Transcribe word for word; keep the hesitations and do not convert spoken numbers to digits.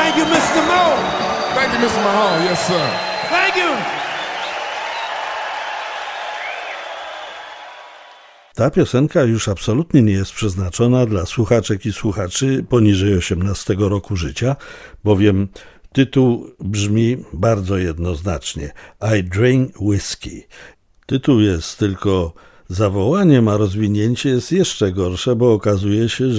Thank you, mister Mo. Thank you, mister Mahone. Yes, sir. Thank you. Ta piosenka już absolutnie nie jest przeznaczona dla słuchaczek i słuchaczy poniżej osiemnastego roku życia, bowiem tytuł brzmi bardzo jednoznacznie I drink whiskey. Tytuł jest tylko zawołaniem, a rozwinięcie jest jeszcze gorsze, bo okazuje się, że